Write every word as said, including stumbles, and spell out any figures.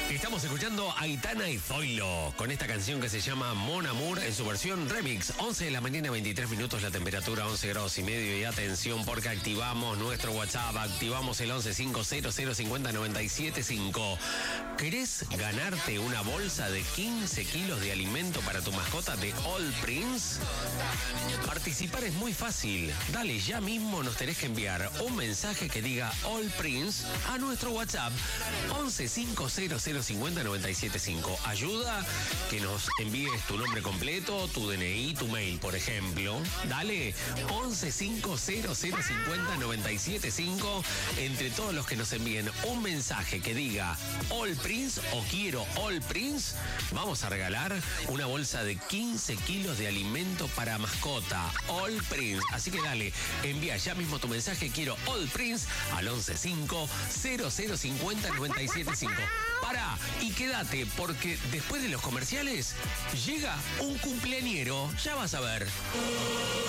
Estamos escuchando a Aitana y Zoilo con esta canción que se llama Mon Amour en su versión remix. once de la mañana, veintitrés minutos, la temperatura once grados y medio. Y atención porque activamos nuestro WhatsApp, activamos el once cinco cero cero cincuenta noventa y siete cinco. ¿Querés ganarte una bolsa de quince kilos de alimento para tu mascota de All Prince? Participar es muy fácil. Dale, ya mismo nos tenés que enviar un mensaje que diga All Prince a nuestro WhatsApp once cinco cero cero cincuenta noventa y siete cinco. Ayuda que nos envíes tu nombre completo, tu D N I, tu mail, por ejemplo. Dale, once cinco cero cero cincuenta noventa y siete cinco. Entre todos los que nos envíen un mensaje que diga All Prince o quiero All Prince, vamos a regalar una bolsa de quince kilos de alimento para mascota. All Prince. Así que dale, envía ya mismo tu mensaje quiero All Prince al once cinco cero cero cincuenta noventa y siete cinco. Pará y quédate porque después de los comerciales llega un cumpleañero. Ya vas a ver.